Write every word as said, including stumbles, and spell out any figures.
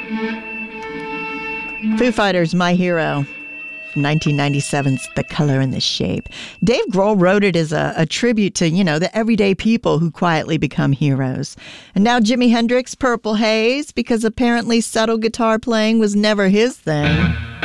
Foo Fighters, My Hero. From nineteen ninety-seven's The Color and the Shape. Dave Grohl wrote it as a, a tribute to, you know, the everyday people who quietly become heroes. And now Jimi Hendrix, Purple Haze, because apparently subtle guitar playing was never his thing.